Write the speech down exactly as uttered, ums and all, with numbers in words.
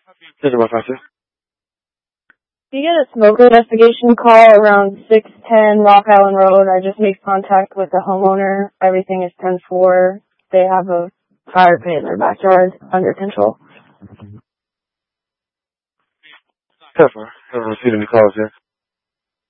This is one five two. You get a smoke investigation call around six ten Rock Island Road. I just made contact with the homeowner. Everything is ten four. They have a fire pit in their backyard under control. ten four. I haven't received any calls yet.